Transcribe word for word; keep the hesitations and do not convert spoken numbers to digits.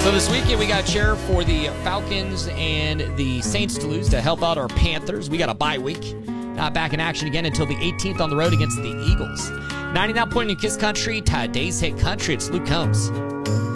So this weekend we got to cheer for the Falcons and the Saints to lose to help out our Panthers. We got a bye week. Not back in action again until the eighteenth on the road against the Eagles. ninety-nine point in Kiss Country, today's hit country. It's Luke Combs.